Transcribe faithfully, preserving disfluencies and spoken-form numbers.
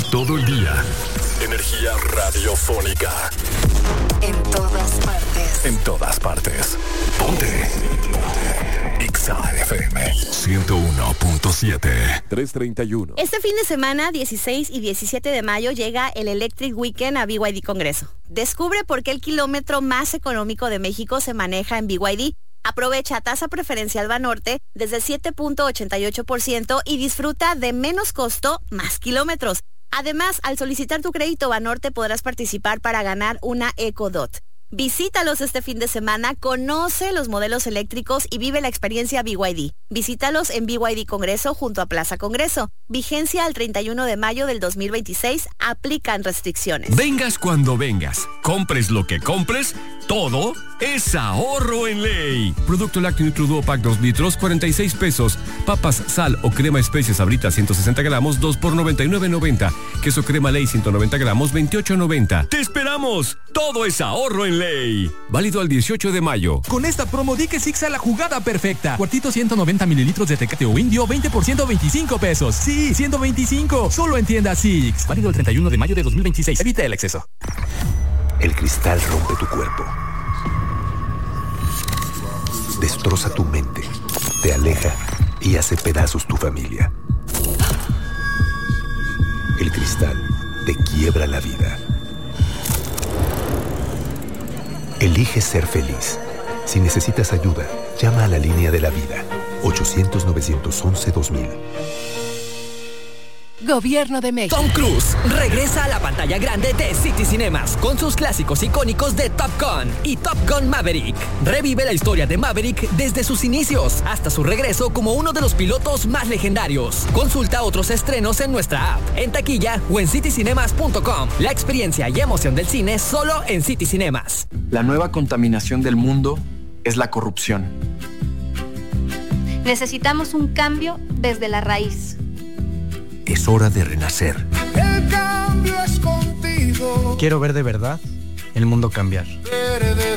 todo el día. Energía radiofónica. En todas partes. En todas partes. Ponte. Ponte. Exa F M ciento uno punto siete. tres treinta y uno. Este fin de semana, dieciséis y diecisiete de mayo, llega el Electric Weekend a B Y D Congreso. Descubre por qué el kilómetro más económico de México se maneja en B Y D. Aprovecha tasa preferencial Banorte desde siete punto ochenta y ocho por ciento y disfruta de menos costo, más kilómetros. Además, al solicitar tu crédito Banorte podrás participar para ganar una EcoDot. Visítalos este fin de semana, conoce los modelos eléctricos y vive la experiencia B Y D. Visítalos en B Y D Congreso junto a Plaza Congreso. Vigencia al treinta y uno de mayo del dos mil veintiséis. Aplican restricciones. Vengas cuando vengas, compres lo que compres, todo es ahorro en ley. Producto lácteo Nutriduo Pack dos litros, cuarenta y seis pesos. Papas, sal o crema especies Sabrita ciento sesenta gramos, dos por noventa y nueve noventa. Queso crema Ley ciento noventa gramos, veintiocho noventa. ¡Te esperamos! Todo es ahorro en ley. Válido al dieciocho de mayo. Con esta promo di que Six a la jugada perfecta. Cuartito ciento noventa mililitros de Tecate o Indio, veinte por ciento, veinticinco pesos. Sí, ciento veinticinco. Solo en tienda Six. Válido el treinta y uno de mayo de dos mil veintiséis. Evita el exceso. El cristal rompe tu cuerpo. Destroza tu mente. Te aleja y hace pedazos tu familia. El cristal te quiebra la vida. Elige ser feliz. Si necesitas ayuda, llama a la línea de la vida. ochocientos, novecientos once, dos mil. Gobierno de México. Tom Cruise regresa a la pantalla grande de City Cinemas con sus clásicos icónicos de Top Gun y Top Gun Maverick. Revive la historia de Maverick desde sus inicios hasta su regreso como uno de los pilotos más legendarios. Consulta otros estrenos en nuestra app, en taquilla o en city cinemas punto com. La experiencia y emoción del cine solo en City Cinemas. La nueva contaminación del mundo es la corrupción. Necesitamos un cambio desde la raíz. Es hora de renacer. El cambio es contigo. Quiero ver de verdad el mundo cambiar.